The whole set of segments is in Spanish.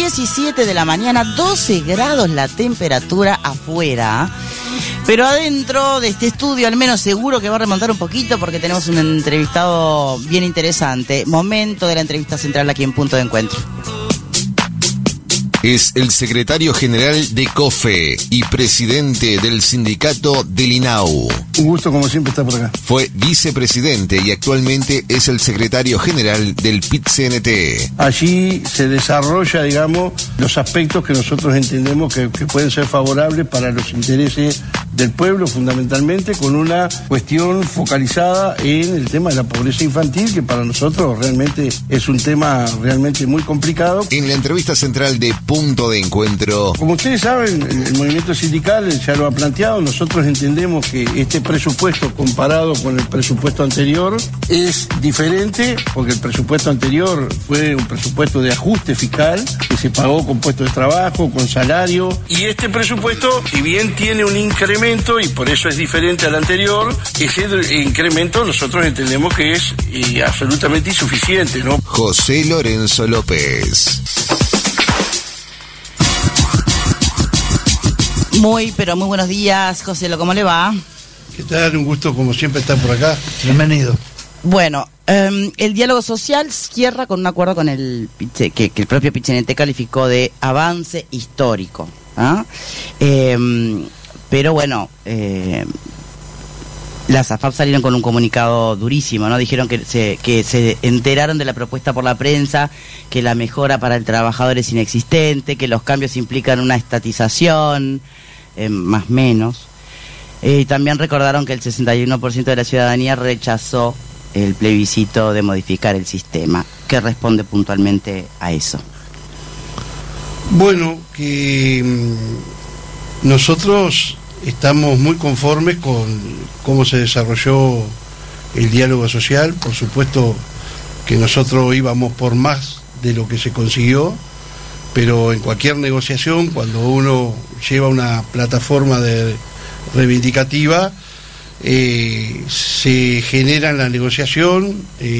17 de la mañana, 12 grados la temperatura afuera. Pero adentro de este estudio, al menos seguro que va a remontar un poquito porque tenemos un entrevistado bien interesante. Momento de la entrevista central aquí en Punto de Encuentro. Es el secretario general de COFE y presidente del sindicato del INAU. Un gusto, como siempre, estar por acá. Fue vicepresidente y actualmente es el secretario general del PIT-CNT. Allí se desarrolla, digamos, los aspectos que nosotros entendemos que pueden ser favorables para los intereses del pueblo, fundamentalmente con una cuestión focalizada en el tema de la pobreza infantil, que para nosotros realmente es un tema realmente muy complicado. En la entrevista central de Punto de Encuentro. Como ustedes saben, el movimiento sindical ya lo ha planteado. Nosotros entendemos que este presupuesto comparado con el presupuesto anterior es diferente, porque el presupuesto anterior fue un presupuesto de ajuste fiscal que se pagó con puestos de trabajo, con salario. Y este presupuesto, si bien tiene un incremento y por eso es diferente al anterior, ese incremento nosotros entendemos que es absolutamente insuficiente, ¿no? José Lorenzo López. Pero muy buenos días, José, ¿cómo le va? ¿Qué tal? Un gusto, como siempre, estar por acá. Bienvenido. Bueno, el diálogo social cierra con un acuerdo con que el propio PIT-CNT calificó de avance histórico. ¿Ah? Pero bueno, las AFAP salieron con un comunicado durísimo, ¿no? Dijeron que se enteraron de la propuesta por la prensa, que la mejora para el trabajador es inexistente, que los cambios implican una estatización, más o menos. Y también recordaron que el 61% de la ciudadanía rechazó el plebiscito de modificar el sistema. ¿Qué responde puntualmente a eso? Bueno, que nosotros estamos muy conformes con cómo se desarrolló el diálogo social. Por supuesto que nosotros íbamos por más de lo que se consiguió, pero en cualquier negociación, cuando uno lleva una plataforma reivindicativa, se genera en la negociación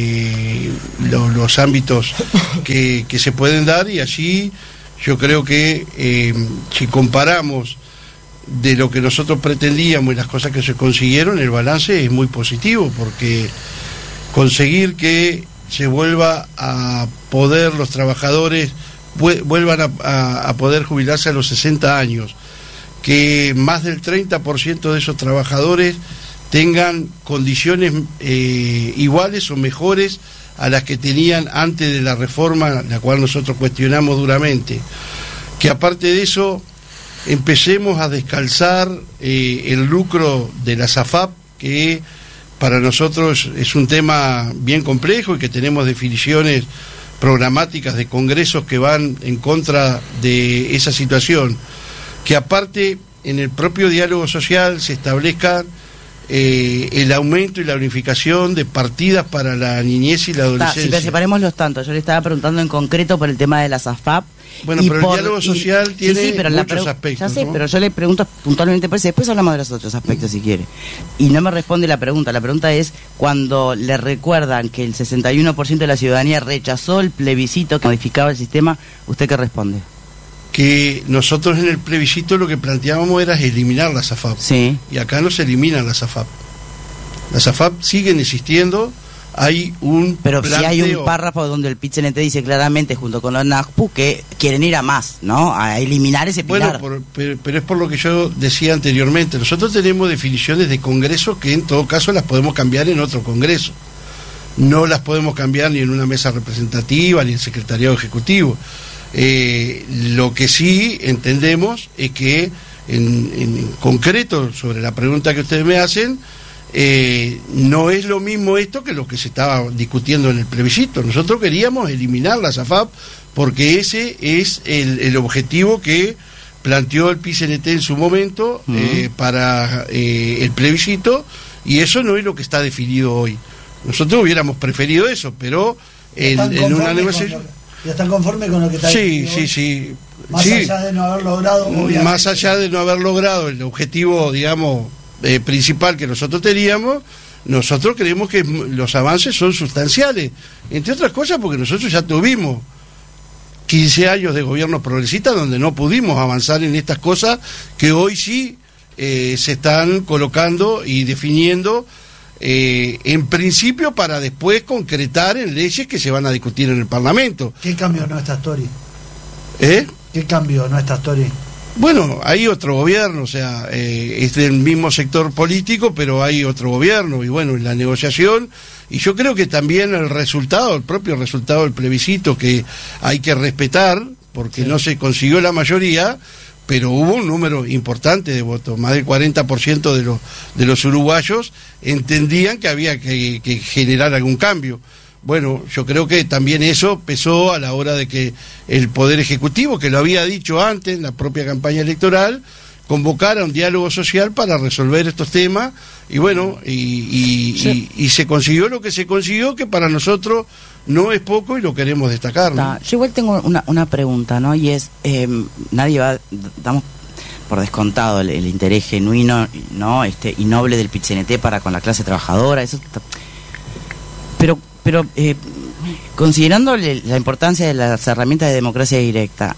los ámbitos que se pueden dar, y allí yo creo que si comparamos de lo que nosotros pretendíamos y las cosas que se consiguieron, el balance es muy positivo, porque conseguir que se vuelva a poder, los trabajadores vuelvan a poder jubilarse a los 60 años, que más del 30% de esos trabajadores tengan condiciones iguales o mejores a las que tenían antes de la reforma, la cual nosotros cuestionamos duramente, que aparte de eso empecemos a descalzar el lucro de las AFAP, que para nosotros es un tema bien complejo y que tenemos definiciones programáticas de congresos que van en contra de esa situación, que aparte en el propio diálogo social se establezca el aumento y la unificación de partidas para la niñez y la adolescencia. Pero separemos los tantos. Yo le estaba preguntando en concreto por el tema de las AFAP. Bueno, pero el diálogo social tiene muchos aspectos. Ya sé, ¿no? Pero yo le pregunto puntualmente por eso. Después hablamos de los otros aspectos, si quiere. Y no me responde la pregunta. La pregunta es, cuando le recuerdan que el 61% de la ciudadanía rechazó el plebiscito que modificaba el sistema, ¿usted qué responde? Que nosotros en el plebiscito lo que planteábamos era eliminar las AFAP. Sí. Y acá no se eliminan las AFAP. Las AFAP siguen existiendo. Hay un Pero planteo... si hay un párrafo donde el PIT-CNT dice claramente, junto con los NAJPU, que quieren ir a más, ¿no? A eliminar ese pilar. Bueno, pero es por lo que yo decía anteriormente. Nosotros tenemos definiciones de congresos que en todo caso las podemos cambiar en otro congreso. No las podemos cambiar ni en una mesa representativa, ni en el secretariado ejecutivo. Lo que sí entendemos es que en concreto sobre la pregunta que ustedes me hacen, no es lo mismo esto que lo que se estaba discutiendo en el plebiscito. Nosotros queríamos eliminar las AFAP porque ese es el objetivo que planteó el PIT-CNT en su momento para el plebiscito, y eso no es lo que está definido hoy. Nosotros hubiéramos preferido eso, pero en una negociación... ¿Ya están conformes con lo que está diciendo? Sí. Más allá de no haber logrado... Más allá de no haber logrado el objetivo, digamos, principal que nosotros teníamos, nosotros creemos que los avances son sustanciales, entre otras cosas porque nosotros ya tuvimos 15 años de gobierno progresista donde no pudimos avanzar en estas cosas que hoy sí se están colocando y definiendo en principio para después concretar en leyes que se van a discutir en el Parlamento. ¿Qué cambió nuestra story? ¿Qué cambió nuestra story? Bueno, hay otro gobierno, o sea, es del mismo sector político, pero hay otro gobierno, y bueno, en la negociación, y yo creo que también el propio resultado del plebiscito, que hay que respetar, porque no se consiguió la mayoría, pero hubo un número importante de votos, más del 40% de los uruguayos entendían que había que generar algún cambio. Bueno, yo creo que también eso pesó a la hora de que el Poder Ejecutivo, que lo había dicho antes en la propia campaña electoral, convocara un diálogo social para resolver estos temas, y bueno, y se consiguió lo que se consiguió, que para nosotros no es poco y lo queremos destacar, ¿no? Yo igual tengo una pregunta, ¿no? Y es, damos por descontado el interés genuino, ¿no? Y noble del PIT-CNT para con la clase trabajadora, eso pero considerando la importancia de las herramientas de democracia directa,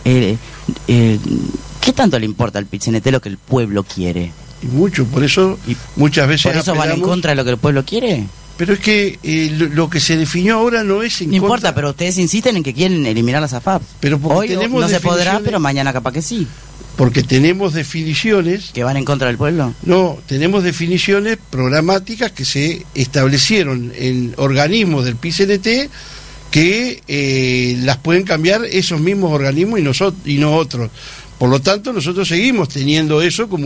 ¿qué tanto le importa al PIT-CNT lo que el pueblo quiere? Y mucho, por eso muchas veces ¿por eso van en contra de lo que el pueblo quiere? Pero es que lo que se definió ahora no es en contra. No importa, pero ustedes insisten en que quieren eliminar las AFAP. Pero hoy no se podrá, pero mañana capaz que sí. Porque tenemos definiciones... ¿Que van en contra del pueblo? No, tenemos definiciones programáticas que se establecieron en organismos del PIT-CNT que las pueden cambiar esos mismos organismos y no otros. Por lo tanto, nosotros seguimos teniendo eso como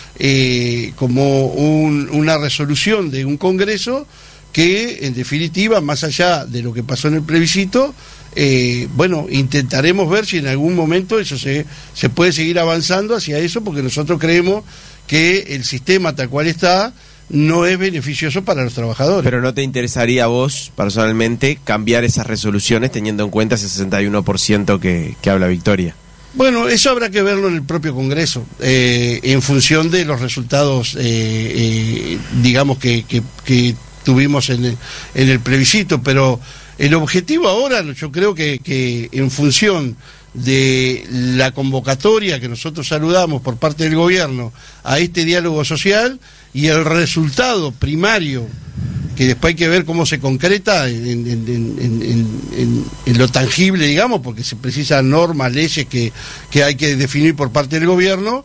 una resolución de un Congreso que, en definitiva, más allá de lo que pasó en el plebiscito, bueno, intentaremos ver si en algún momento eso se puede seguir avanzando hacia eso, porque nosotros creemos que el sistema tal cual está no es beneficioso para los trabajadores. Pero ¿no te interesaría a vos, personalmente, cambiar esas resoluciones teniendo en cuenta ese 61% que habla Victoria? Bueno, eso habrá que verlo en el propio Congreso, en función de los resultados, digamos, que tuvimos en el plebiscito, pero el objetivo ahora, yo creo que en función de la convocatoria que nosotros saludamos por parte del gobierno a este diálogo social y el resultado primario, que después hay que ver cómo se concreta en lo tangible, digamos, porque se precisan normas, leyes que hay que definir por parte del gobierno.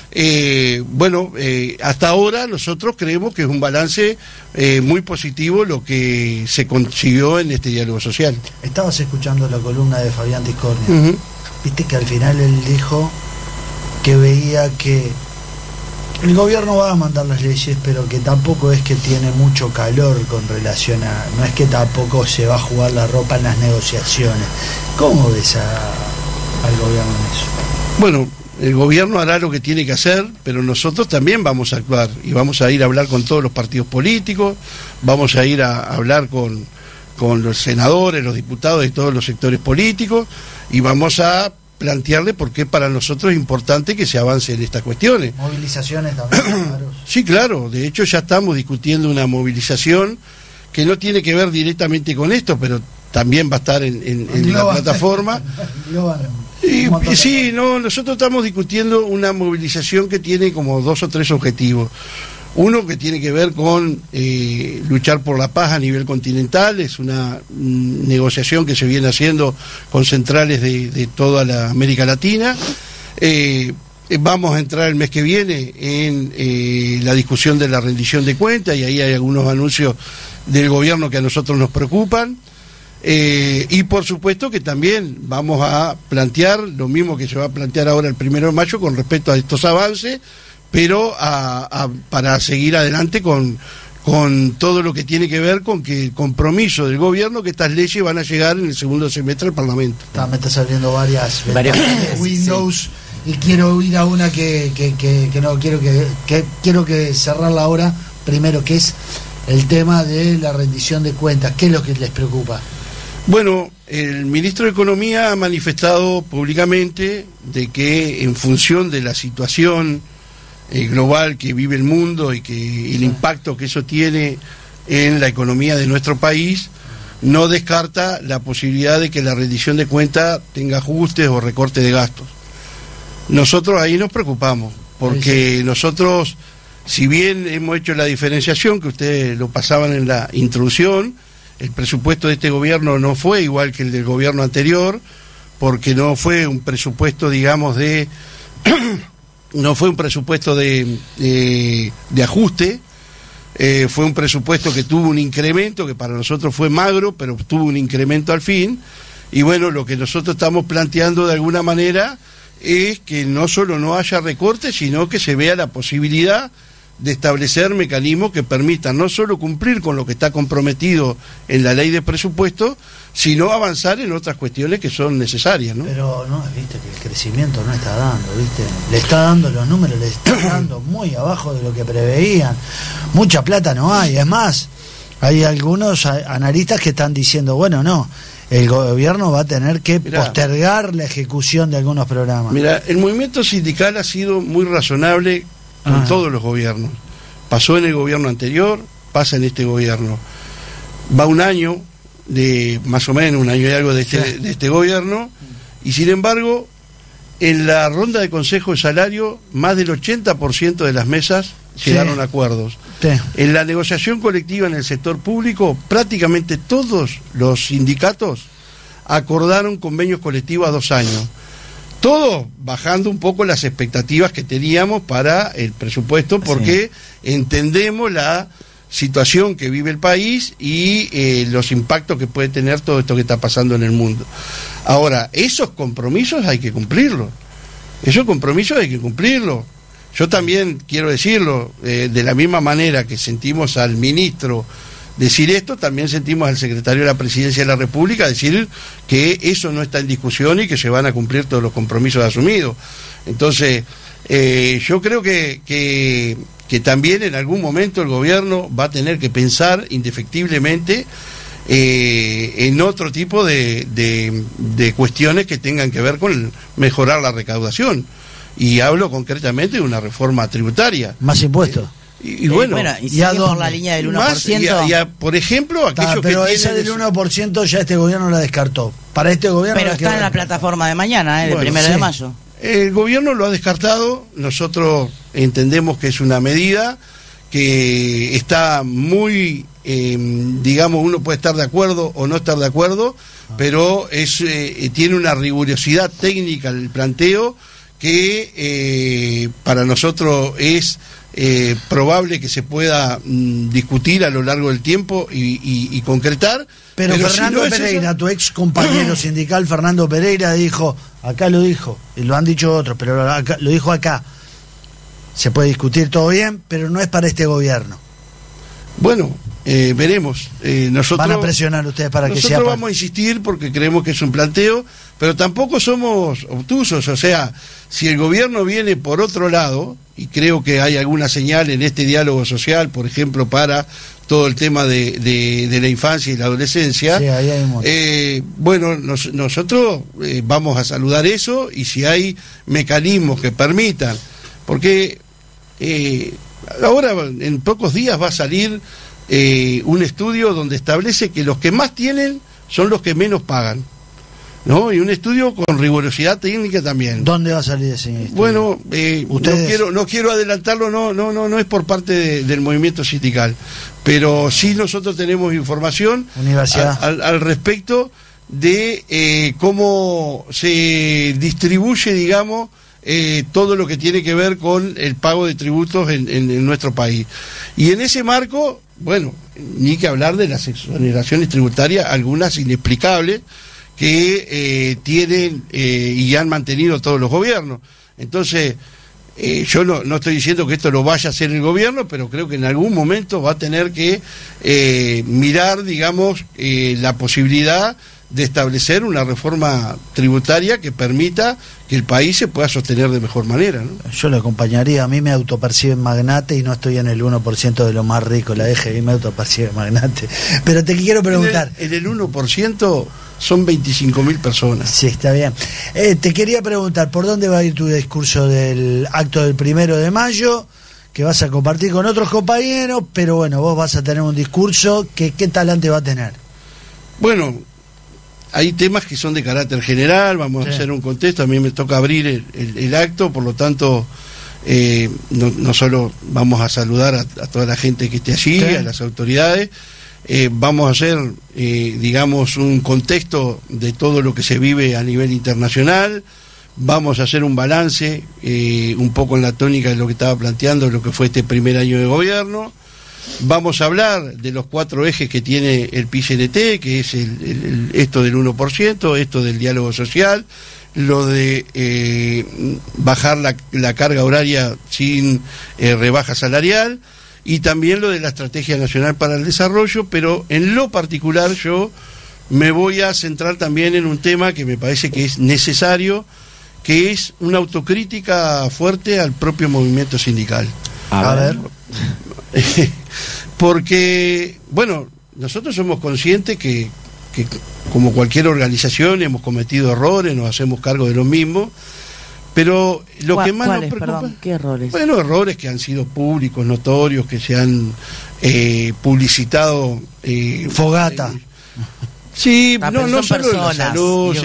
Hasta ahora nosotros creemos que es un balance muy positivo lo que se consiguió en este diálogo social. Estabas escuchando la columna de Fabián Tiscornia. Viste que al final él dijo que veía que el gobierno va a mandar las leyes, pero que tampoco es que tiene mucho calor con relación a... No es que tampoco se va a jugar la ropa en las negociaciones. ¿Cómo ves al gobierno en eso? Bueno, el gobierno hará lo que tiene que hacer, pero nosotros también vamos a actuar y vamos a ir a hablar con todos los partidos políticos, vamos a ir a hablar con los senadores, los diputados de todos los sectores políticos, y vamos a plantearle por qué para nosotros es importante que se avance en estas cuestiones. ¿Movilizaciones también? Claro. Sí, claro, de hecho ya estamos discutiendo una movilización que no tiene que ver directamente con esto, pero también va a estar en la plataforma. Nosotros estamos discutiendo una movilización que tiene como 2 o 3 objetivos. Uno que tiene que ver con luchar por la paz a nivel continental, es una negociación que se viene haciendo con centrales de toda la América Latina. Vamos a entrar el mes que viene en la discusión de la rendición de cuentas, y ahí hay algunos anuncios del gobierno que a nosotros nos preocupan. Y por supuesto que también vamos a plantear lo mismo que se va a plantear ahora el 1 de mayo con respecto a estos avances, pero para seguir adelante con todo lo que tiene que ver con que el compromiso del gobierno que estas leyes van a llegar en el segundo semestre al Parlamento. Me está saliendo varias Windows, sí. Y quiero ir a una que no quiero que cerrarla ahora primero, que es el tema de la rendición de cuentas. ¿Qué es lo que les preocupa? Bueno, el ministro de Economía ha manifestado públicamente de que en función de la situación global que vive el mundo y que el impacto que eso tiene en la economía de nuestro país, no descarta la posibilidad de que la rendición de cuentas tenga ajustes o recorte de gastos. Nosotros ahí nos preocupamos, porque nosotros, si bien hemos hecho la diferenciación, que ustedes lo pasaban en la introducción, el presupuesto de este gobierno no fue igual que el del gobierno anterior, porque no fue un presupuesto, digamos, no fue un presupuesto de ajuste, fue un presupuesto que tuvo un incremento, que para nosotros fue magro, pero tuvo un incremento al fin, y bueno, lo que nosotros estamos planteando de alguna manera es que no solo no haya recortes, sino que se vea la posibilidad de establecer mecanismos que permitan no solo cumplir con lo que está comprometido en la ley de presupuesto, sino avanzar en otras cuestiones que son necesarias, ¿no? Pero no, viste que el crecimiento no está dando, viste, le está dando los números, le está dando muy abajo de lo que preveían, mucha plata no hay, es más, hay algunos analistas que están diciendo, bueno, no, el gobierno va a tener que postergar la ejecución de algunos programas. Mira, el movimiento sindical ha sido muy razonable con todos los gobiernos. Pasó en el gobierno anterior, pasa en este gobierno. Va un año, más o menos un año y algo de este gobierno, y sin embargo, en la ronda de consejo de salario, más del 80% de las mesas llegaron a acuerdos. En la negociación colectiva en el sector público, prácticamente todos los sindicatos acordaron convenios colectivos a 2 años. Todos bajando un poco las expectativas que teníamos para el presupuesto, porque entendemos la situación que vive el país y los impactos que puede tener todo esto que está pasando en el mundo. Ahora, esos compromisos hay que cumplirlos. Yo también quiero decirlo, de la misma manera que sentimos al ministro decir esto, también sentimos al secretario de la Presidencia de la República decir que eso no está en discusión y que se van a cumplir todos los compromisos asumidos. Entonces, yo creo que también en algún momento el gobierno va a tener que pensar indefectiblemente en otro tipo de cuestiones que tengan que ver con mejorar la recaudación. Y hablo concretamente de una reforma tributaria. Más impuestos. Y bueno, y sigue por la línea del 1%. Más, por ejemplo, aquellos pero que esa del 1% ya este gobierno la descartó. Para este gobierno. Pero está en la plataforma de mañana, del 1 de mayo. El gobierno lo ha descartado. Nosotros entendemos que es una medida que está muy, digamos, uno puede estar de acuerdo o no estar de acuerdo, pero tiene una rigurosidad técnica el planteo que para nosotros es probable que se pueda discutir a lo largo del tiempo y concretar. Pero Fernando Pereira, tu ex compañero sindical Fernando Pereira dijo, acá lo dijo, y lo han dicho otros, pero lo dijo acá, se puede discutir todo bien, pero no es para este gobierno. Bueno, veremos. Nosotros van a presionar ustedes para que sea. Nosotros vamos a insistir porque creemos que es un planteo, pero tampoco somos obtusos. O sea, si el gobierno viene por otro lado, y creo que hay alguna señal en este diálogo social, por ejemplo, para todo el tema de la infancia y la adolescencia, sí, ahí hay bueno, nosotros vamos a saludar eso, y si hay mecanismos que permitan, porque ahora en pocos días va a salir un estudio donde establece que los que más tienen son los que menos pagan, ¿no? Y un estudio con rigurosidad técnica también. ¿Dónde va a salir ese estudio? Bueno, no quiero adelantarlo, no es por parte del movimiento sindical, pero sí nosotros tenemos información al respecto de cómo se distribuye, digamos, todo lo que tiene que ver con el pago de tributos en nuestro país. Y en ese marco, bueno, ni que hablar de las exoneraciones tributarias, algunas inexplicables, que tienen y han mantenido todos los gobiernos. Entonces, yo no estoy diciendo que esto lo vaya a hacer el gobierno, pero creo que en algún momento va a tener que mirar, digamos, la posibilidad de establecer una reforma tributaria que permita que el país se pueda sostener de mejor manera, ¿no? Yo lo acompañaría. A mí me autoperciben magnate y no estoy en el 1% de lo más rico. La DGI me autopercibe magnate. Pero te quiero preguntar. En el 1% son 25.000 personas. Sí, está bien. Te quería preguntar, ¿por dónde va a ir tu discurso del acto del 1 de mayo? Que vas a compartir con otros compañeros, pero bueno, vos vas a tener un discurso que ¿qué talante va a tener? Bueno, hay temas que son de carácter general, vamos a hacer un contexto, a mí me toca abrir el acto, por lo tanto, no solo vamos a saludar a toda la gente que esté allí, a las autoridades, vamos a hacer, digamos, un contexto de todo lo que se vive a nivel internacional, vamos a hacer un balance, un poco en la tónica de lo que estaba planteando, lo que fue este primer año de gobierno. Vamos a hablar de los 4 ejes que tiene el PICNT, que es esto del 1%, esto del diálogo social, lo de bajar la carga horaria sin rebaja salarial, y también lo de la Estrategia Nacional para el Desarrollo, pero en lo particular yo me voy a centrar también en un tema que me parece que es necesario, que es una autocrítica fuerte al propio movimiento sindical. A ver. Porque, bueno, nosotros somos conscientes que como cualquier organización hemos cometido errores, nos hacemos cargo de lo mismo, pero lo que más nos preocupa... Perdón, ¿qué errores? Bueno, errores que han sido públicos, notorios, que se han publicitado... Fogata. Sí, no solo en la personas, salud,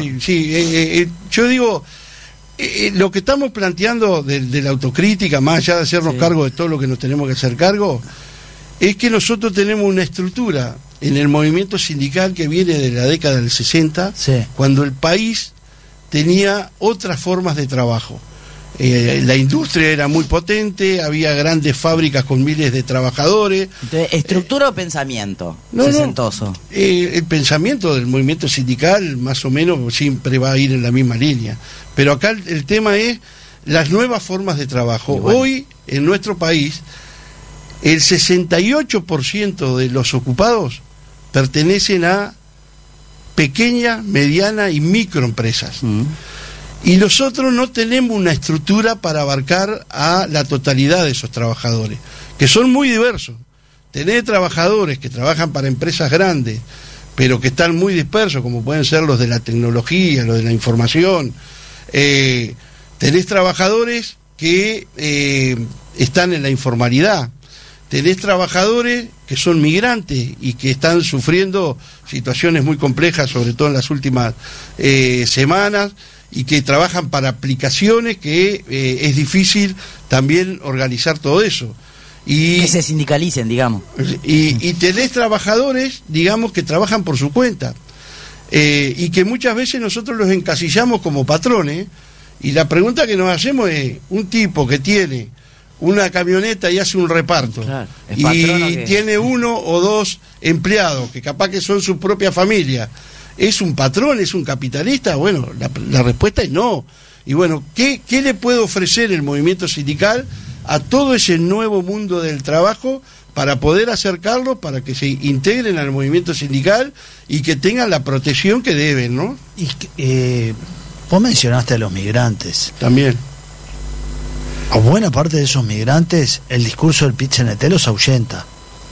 yo digo... lo que estamos planteando de la autocrítica, más allá de hacernos cargo de todo lo que nos tenemos que hacer cargo, es que nosotros tenemos una estructura en el movimiento sindical que viene de la década del 60, cuando el país tenía otras formas de trabajo. La industria era muy potente, había grandes fábricas con miles de trabajadores. Entonces, ¿estructura o pensamiento? Sesentoso. El pensamiento del movimiento sindical más o menos siempre va a ir en la misma línea. Pero acá el tema es las nuevas formas de trabajo. Bueno. Hoy, en nuestro país, el 68% de los ocupados pertenecen a pequeñas, medianas y microempresas. Y nosotros no tenemos una estructura para abarcar a la totalidad de esos trabajadores, que son muy diversos. Tener trabajadores que trabajan para empresas grandes, pero que están muy dispersos, como pueden ser los de la tecnología, los de la información. Tenés trabajadores que están en la informalidad. Tenés trabajadores que son migrantes y que están sufriendo situaciones muy complejas, sobre todo en las últimas semanas, y que trabajan para aplicaciones que es difícil también organizar todo eso. Y, que se sindicalicen, digamos. Y tenés trabajadores, digamos, que trabajan por su cuenta, y que muchas veces nosotros los encasillamos como patrones, y la pregunta que nos hacemos es, un tipo que tiene una camioneta y hace un reparto, y tiene 1 o 2 empleados, que capaz que son su propia familia, ¿es un patrón, es un capitalista? Bueno, la respuesta es no. Y bueno, ¿qué le puede ofrecer el movimiento sindical a todo ese nuevo mundo del trabajo para poder acercarlos, para que se integren al movimiento sindical y que tengan la protección que deben, ¿no? Y vos mencionaste a los migrantes. También. A buena parte de esos migrantes, el discurso del PIT-CNT los ahuyenta.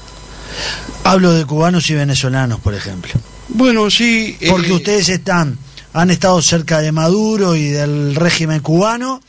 Hablo de cubanos y venezolanos, por ejemplo. Bueno, sí. Porque ustedes han estado cerca de Maduro y del régimen cubano,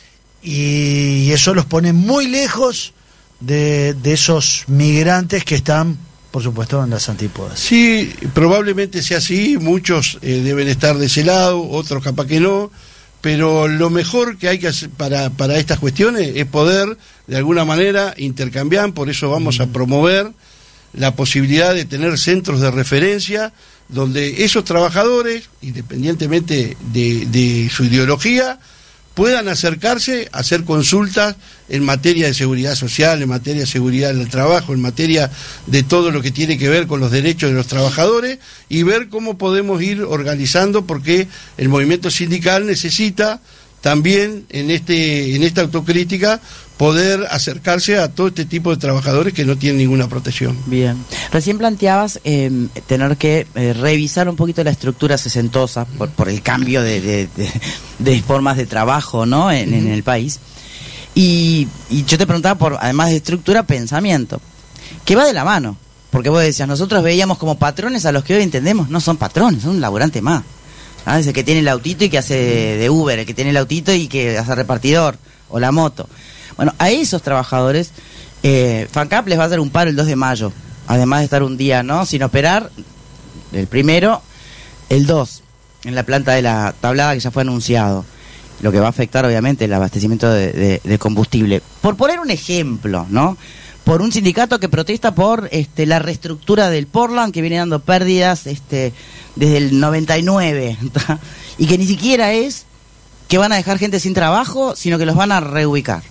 y eso los pone muy lejos de esos migrantes que están, por supuesto, en las antípodas. Sí, probablemente sea así, muchos deben estar de ese lado, otros capaz que no, pero lo mejor que hay que hacer para estas cuestiones es poder, de alguna manera, intercambiar. Por eso vamos a promover la posibilidad de tener centros de referencia donde esos trabajadores, independientemente de su ideología, puedan acercarse a hacer consultas en materia de seguridad social, en materia de seguridad del trabajo, en materia de todo lo que tiene que ver con los derechos de los trabajadores, y ver cómo podemos ir organizando, porque el movimiento sindical necesita también en esta autocrítica poder acercarse a todo este tipo de trabajadores que no tienen ninguna protección. Bien. Recién planteabas tener que revisar un poquito la estructura sesentosa por el cambio de formas de trabajo, ¿no? en el país. Y yo te preguntaba además de estructura, pensamiento, que va de la mano. Porque vos decías, nosotros veíamos como patrones a los que hoy entendemos, no son patrones, son un laburante más. ¿Ah? Es el que tiene el autito y que hace de Uber, el que tiene el autito y que hace repartidor, o la moto. Bueno, a esos trabajadores, FANCAP les va a dar un paro el 2 de mayo, además de estar un día, ¿no?, sin operar, el primero. El 2, en la planta de la Tablada, que ya fue anunciado, lo que va a afectar obviamente el abastecimiento de combustible. Por poner un ejemplo, ¿no? Por un sindicato que protesta por la reestructura del Portland, que viene dando pérdidas desde el 99, ¿tá? Y que ni siquiera es que van a dejar gente sin trabajo, sino que los van a reubicar.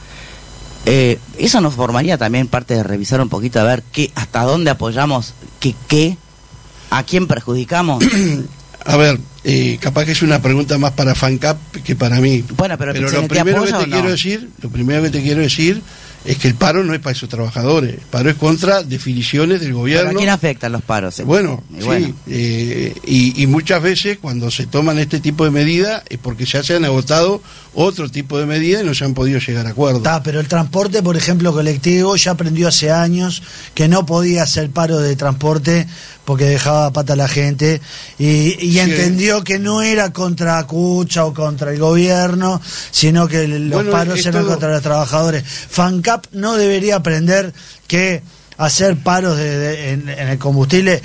Eso nos formaría también parte de revisar un poquito, a ver hasta dónde apoyamos, a quién perjudicamos. A ver, capaz que es una pregunta más para FANCAP que para mí. Bueno, pero lo primero que te quiero decir es que el paro no es para esos trabajadores. El paro es contra definiciones del gobierno. ¿A quién afectan los paros? Bueno, y muchas veces cuando se toman este tipo de medidas es porque ya se han agotado otro tipo de medidas y no se han podido llegar a acuerdos. Pero el transporte, por ejemplo, colectivo, ya aprendió hace años que no podía hacer paro de transporte porque dejaba pata a la gente y entendió que no era contra Cucha o contra el gobierno, sino que los paros eran contra los trabajadores. FANCAP no debería aprender que hacer paros en el combustible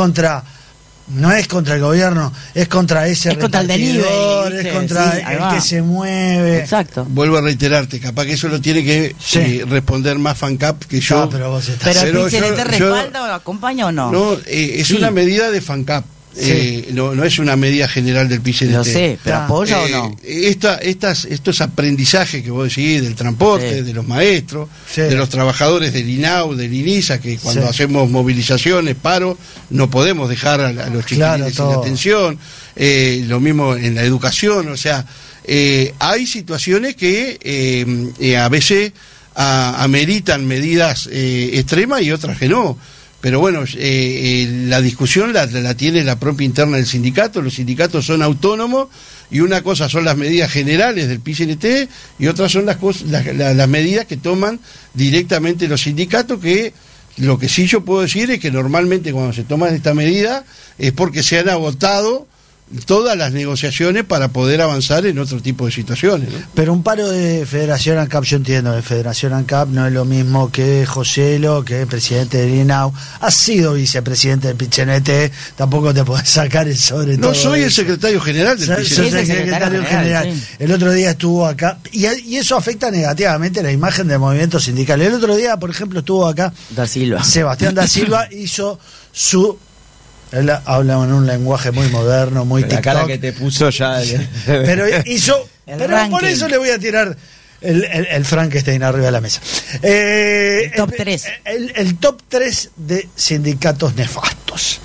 no es contra el gobierno, es contra ese repartidor, es contra el que se mueve. Exacto. Vuelvo a reiterarte, capaz que eso lo tiene que responder más FANCAP que yo. Pero vos estás... ¿Pero el PCNT respalda o acompaña o no? No, es una medida de FANCAP. No es una medida general del PCNT. Lo sé, pero ¿apoya o no? Estos aprendizajes que vos decís del transporte, de los maestros, de los trabajadores del INAU, del INISA, que cuando hacemos movilizaciones, paro, no podemos dejar a los chiquilines sin atención. Lo mismo en la educación, o sea, hay situaciones que a veces ameritan medidas extremas y otras que no. Pero bueno, la discusión la tiene la propia interna del sindicato. Los sindicatos son autónomos y una cosa son las medidas generales del PCNT y otras son las medidas que toman directamente los sindicatos, que lo que sí yo puedo decir es que normalmente cuando se toman esta medida es porque se han agotado todas las negociaciones para poder avanzar en otro tipo de situaciones, ¿no? Pero un paro de Federación ANCAP, yo entiendo, de Federación ANCAP no es lo mismo que Joselo, que es presidente del INAU, ha sido vicepresidente del PCNT, tampoco te podés sacar el sobre todo. No soy el secretario general del PCNT. Soy el secretario general. Sí. El otro día estuvo acá, y eso afecta negativamente la imagen del movimiento sindical. El otro día, por ejemplo, estuvo acá Sebastián da Silva, hizo su... Él habla en un lenguaje muy moderno, muy TikTok. La cara que te puso ya... Pero hizo... Pero por eso le voy a tirar el Frankenstein arriba de la mesa. El top 3. El top 3 de sindicatos nefastos.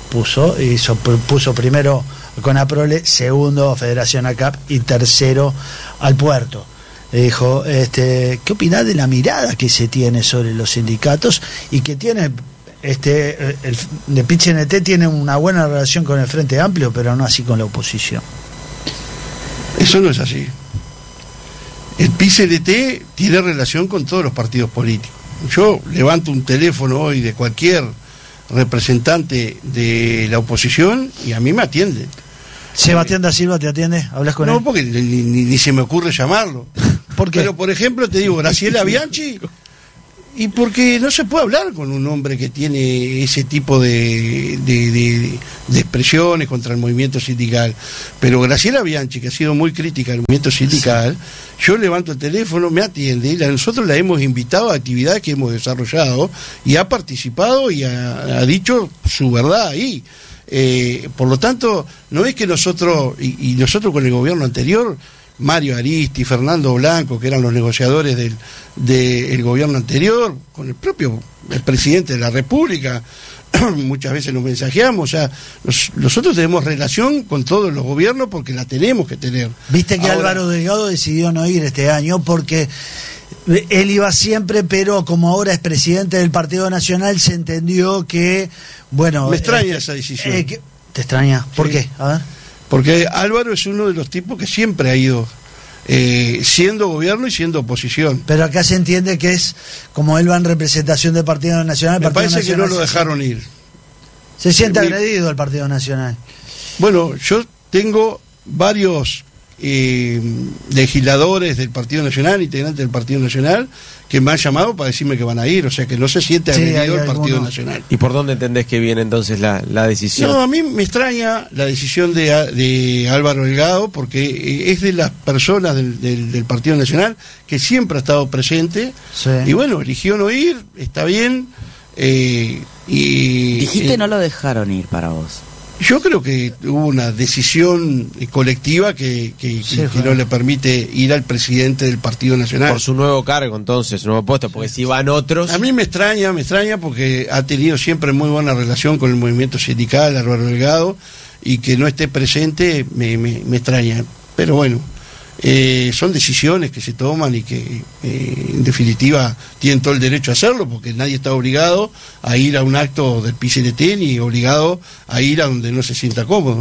Puso primero Conaprole, segundo Federación ACAP y tercero al Puerto. Dijo, ¿qué opinás de la mirada que se tiene sobre los sindicatos y que tiene... el de PCNT tiene una buena relación con el Frente Amplio, pero no así con la oposición? Eso no es así. El PCNT tiene relación con todos los partidos políticos. Yo levanto un teléfono hoy de cualquier representante de la oposición y a mí me atienden. ¿Sebastián da Silva te atiende? ¿Hablas con él? No, porque ni se me ocurre llamarlo. ¿Por qué? Pero, por ejemplo, te digo, Graciela Bianchi... Y porque no se puede hablar con un hombre que tiene ese tipo de expresiones contra el movimiento sindical. Pero Graciela Bianchi, que ha sido muy crítica al movimiento sindical, yo levanto el teléfono, me atiende, y nosotros la hemos invitado a actividades que hemos desarrollado, y ha participado y ha dicho su verdad ahí. Por lo tanto, no es que nosotros, y nosotros con el gobierno anterior... Mario Aristi, Fernando Blanco, que eran los negociadores del gobierno anterior, con el propio presidente de la República, muchas veces nos mensajeamos, o sea, nosotros tenemos relación con todos los gobiernos porque la tenemos que tener. Viste que ahora, Álvaro Delgado decidió no ir este año porque él iba siempre, pero como ahora es presidente del Partido Nacional, se entendió que, bueno... Me extraña esa decisión. ¿Te extraña? ¿Por qué? A ver. Porque Álvaro es uno de los tipos que siempre ha ido siendo gobierno y siendo oposición. Pero acá se entiende que es, como él va en representación del Partido Nacional... Me parece que no lo dejaron ir. Se siente agredido el Partido Nacional. Bueno, yo tengo varios legisladores del Partido Nacional, integrantes del Partido Nacional, que me han llamado para decirme que van a ir, o sea que no se siente agredido el Partido Nacional. ¿Y por dónde entendés que viene entonces la decisión? No, a mí me extraña la decisión de Álvaro Delgado, porque es de las personas del Partido Nacional que siempre ha estado presente, Sí. y bueno, eligió no ir, está bien. Dijiste no lo dejaron ir para vos. Yo creo que hubo una decisión colectiva que no le permite ir al presidente del Partido Nacional. Por su nuevo cargo, entonces, su nuevo puesto, porque si van otros... A mí me extraña porque ha tenido siempre muy buena relación con el movimiento sindical, Álvaro Delgado, y que no esté presente me extraña. Pero bueno, son decisiones que se toman y que en definitiva tienen todo el derecho a hacerlo, porque nadie está obligado a ir a un acto del PCNT ni obligado a ir a donde no se sienta cómodo.